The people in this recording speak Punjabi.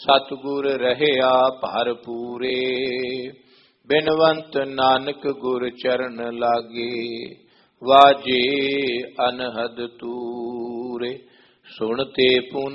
ਸਤਿਗੁਰ ਰਹਿਆ ਭਰਪੂਰੇ। ਬਿਨਵੰਤ ਨਾਨਕ ਗੁਰ ਚਰਨ ਲਾਗੇ, ਵਾਜੇ ਅਨਹਦ ਤੂਰੇ। ਸੁਣਤੇ ਪੁਨ